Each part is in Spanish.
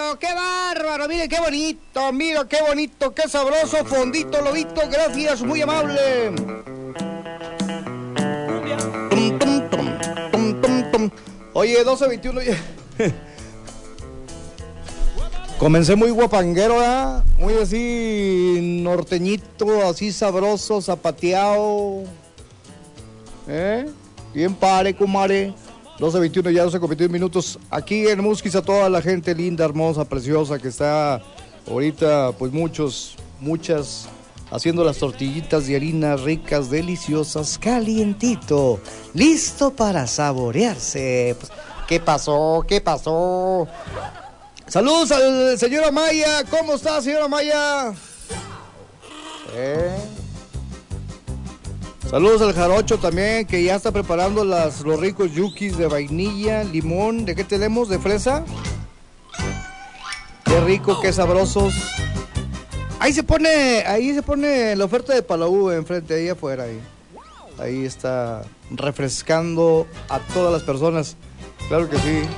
qué bárbaro, mire qué bonito, mira qué bonito, qué sabroso, fondito, lobito, gracias, muy amable. Tum, tum, tum, tum, tum, tum. Oye, 12:21, comencé muy guapanguero, ¿eh? Muy así norteñito, así sabroso, zapateado. Bien pare, comare. 12:21, ya 12:21 minutos. Aquí en Musquis, a toda la gente linda, hermosa, preciosa que está ahorita, pues muchas, haciendo las tortillitas de harina ricas, deliciosas, calientito, listo para saborearse. Pues, ¿qué pasó? ¿Qué pasó? Saludos al señor Amaya. ¿Cómo está, señor Amaya? Saludos al Jarocho también, que ya está preparando los ricos yukis de vainilla, limón. ¿De qué tenemos? ¿De fresa? Qué rico, qué sabrosos. Ahí se pone la oferta de Palau enfrente, ahí afuera. Ahí está refrescando a todas las personas. Claro que sí.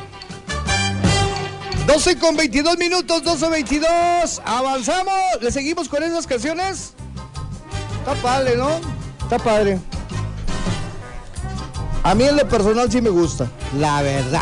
12:22 minutos, 12:22. Avanzamos. ¿Le seguimos con esas canciones? Está padre, ¿no? Está padre. A mí en lo personal sí me gusta. La verdad.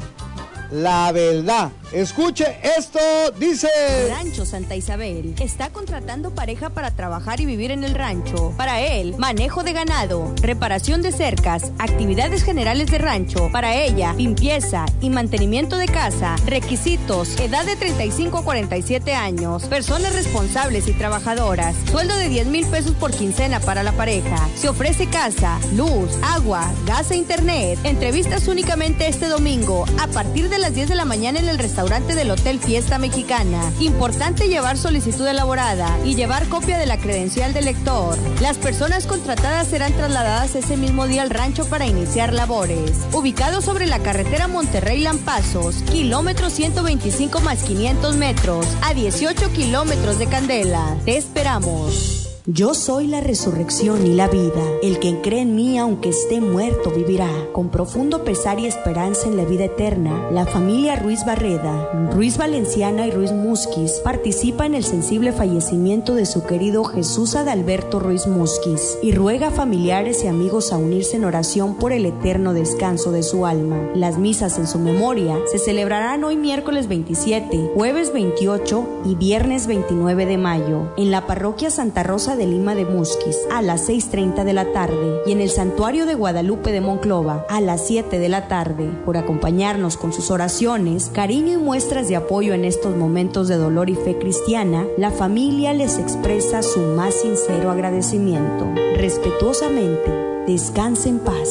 Escuche esto, dice... Rancho Santa Isabel está contratando pareja para trabajar y vivir en el rancho. Para él, manejo de ganado, reparación de cercas, actividades generales de rancho. Para ella, limpieza y mantenimiento de casa. Requisitos: edad de 35 a 47 años, personas responsables y trabajadoras. Sueldo de 10,000 pesos por quincena para la pareja. Se ofrece casa, luz, agua, gas e internet. Entrevistas únicamente este domingo a partir de las 10 de la mañana en el restaurante del Hotel Fiesta Mexicana. Importante llevar solicitud elaborada y llevar copia de la credencial del lector. Las personas contratadas serán trasladadas ese mismo día al rancho para iniciar labores. Ubicado sobre la carretera Monterrey-Lampazos, kilómetro 125 más 500 metros, a 18 kilómetros de Candela. Te esperamos. Yo soy la resurrección y la vida. El que cree en mí, aunque esté muerto, vivirá. Con profundo pesar y esperanza en la vida eterna, la familia Ruiz Barreda, Ruiz Valenciana y Ruiz Musquiz participa en el sensible fallecimiento de su querido Jesús Adalberto Ruiz Musquiz y ruega a familiares y amigos a unirse en oración por el eterno descanso de su alma. Las misas en su memoria se celebrarán hoy miércoles 27, jueves 28 y viernes 29 de mayo en la parroquia Santa Rosa de Lima de Musquis a las 6:30 de la tarde y en el Santuario de Guadalupe de Monclova a las 7 de la tarde. Por acompañarnos con sus oraciones, cariño y muestras de apoyo en estos momentos de dolor y fe cristiana, la familia les expresa su más sincero agradecimiento. Respetuosamente, descanse en paz.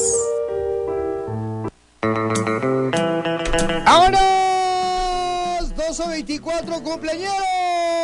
¡Vámonos! 12:24, cumpleaños.